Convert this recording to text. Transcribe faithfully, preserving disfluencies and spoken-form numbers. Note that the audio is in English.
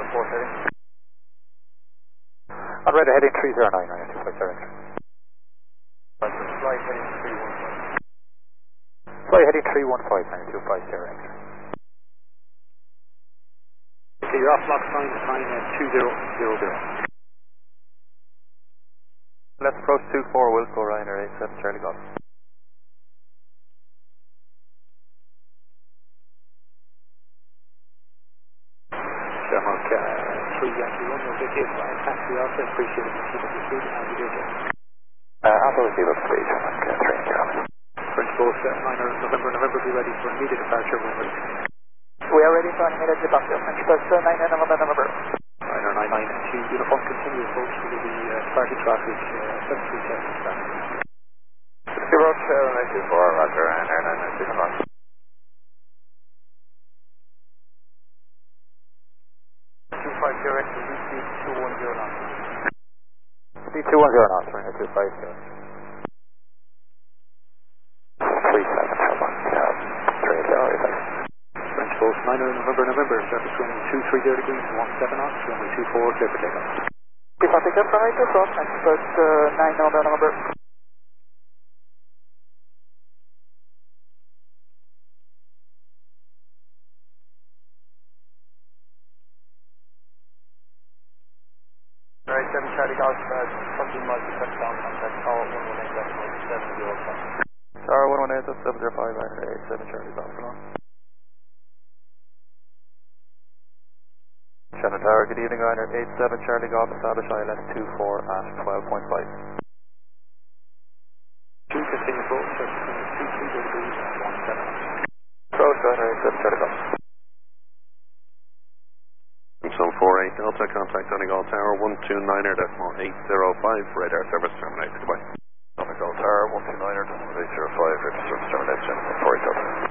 four heading. On radar heading three zero nine, Ryanair two five zero. Fly heading three one five. Fly heading three one five, Ryanair two five zero. Okay, you're off lock sign, sign at two zero zero zero. Left approach two four, Wilco, Ryanair eight seven, Charlie Golf. Shamrock uh, three Yankee one, we'll get you a taxi also, appreciate it, keep up your speed, and we do that. Uh, Alpha receive up speed, Shamrock uh, three zero. French Ghost, uh, Niner, November, November, be ready for immediate departure when ready. We are ready for an immediate departure, French Ghost, uh, nine nine November, November. Niner nine nine two, uniform, continue approach to the uh, starting traffic, uh, seven three seven, start. Zero seven eight two four, Roger, Ryanair nine nine six one. two five zero X, D C two one zero knots. D two one zero knots, Ryanair two five zero. three seven, Shamrock, uh, three zero, French Ghost, Niner, November, November, surface wind two three zero degrees, one seven knots, runway two four, clear for takeoff. Default takeoff from eight two four, French Ghost, uh, nine November, November. Alright, seven Charlie Golf, uh, twenty miles to touchdown, contact tower one one eight seven zero five. Tower one one eight seven zero five, Ryanair eight seven, Charlie Golf. Shannon Tower, good evening, Ryanair eight seven, Charlie Golf, establish I L S two four at twelve point five. two continue approach, surface wind two three zero degrees, one seven knots. Approach, Ryanair eight seven, Charlie Golf. Zone four eight Delta, contact Donegal Tower one two nine decimal eight zero five, radar service terminated. Goodbye. Donegal Tower one two nine decimal eight zero five, radar service terminated, four eight Delta.